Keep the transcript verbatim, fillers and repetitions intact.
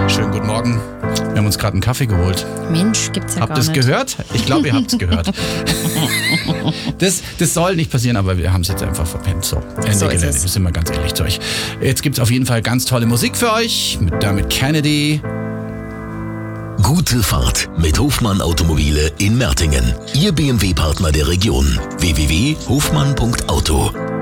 Schönen guten Morgen. Wir haben uns gerade einen Kaffee geholt. Mensch, gibt's ja habt gar nicht. Habt ihr es gehört? Ich glaube, ihr habt es gehört. das, das soll nicht passieren, aber wir haben es jetzt einfach verpennt. So, Ende So ist Gelände. es. Wir sind mal ganz ehrlich zu euch. Jetzt gibt es auf jeden Fall ganz tolle Musik für euch. Mit damit Kennedy. Gute Fahrt mit Hofmann Automobile in Mertingen. Ihr B M W-Partner der Region. w w w punkt hofmann punkt auto